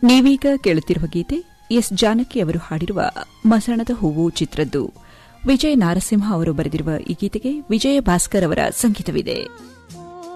ನೀವೀಗ ಕೇಳುತ್ತಿರುವ ಗೀತೆ ಎಸ್ ಜಾನಕಿ ಅವರು ಹಾಡಿರುವ ಮಸಣದ ಹೂವು ಚಿತ್ರದ್ದು. ವಿಜಯ ನಾರಸಿಂಹ ಅವರು ಬರೆದಿರುವ ಈ ಗೀತೆಗೆ ವಿಜಯ ಭಾಸ್ಕರ್ ಅವರ ಸಂಗೀತವಿದೆ.